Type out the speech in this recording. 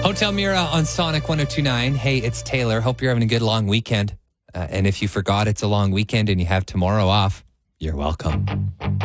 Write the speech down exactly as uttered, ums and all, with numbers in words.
Hotel Mira on Sonic one oh two point nine. Hey, it's Taylor. Hope you're having a good long weekend. Uh, and if you forgot it's a long weekend and you have tomorrow off, you're welcome.